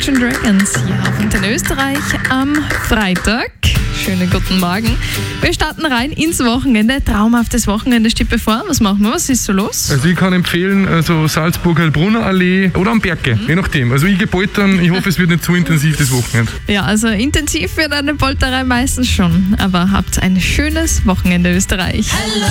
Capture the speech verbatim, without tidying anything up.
Imagine Dragons hier auf Antenne Österreich am Freitag. Schönen guten Morgen. Wir starten rein ins Wochenende. Traumhaftes Wochenende steht bevor. Was machen wir? Was ist so los? Also ich kann empfehlen, also Salzburg-Heilbronner Allee oder am Berge, mhm. je nachdem. Also ich gehe poltern, ich hoffe, es wird nicht zu intensiv das Wochenende. Ja, also intensiv wird eine Polterei meistens schon. Aber habt ein schönes Wochenende, Österreich. Hello.